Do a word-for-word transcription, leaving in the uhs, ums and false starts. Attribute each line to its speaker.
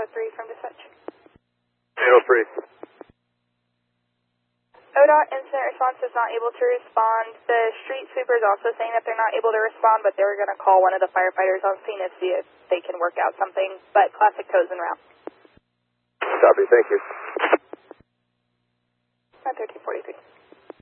Speaker 1: oh three from dispatch.
Speaker 2: eight oh three.
Speaker 1: O D O T incident response is not able to respond. The street sweeper is also saying that they're not able to respond, but they were going to call one of the firefighters on scene to see if they can work out something. But classic toes en route.
Speaker 2: Copy, thank you.
Speaker 1: thirteen forty-three.